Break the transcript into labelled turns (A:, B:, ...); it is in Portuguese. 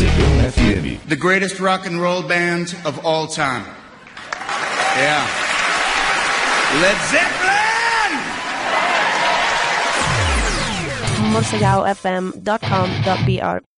A: Morcegão FM.
B: The greatest rock and roll band of all time. Yeah. Led Zeppelin!
C: morcegaofm.com.br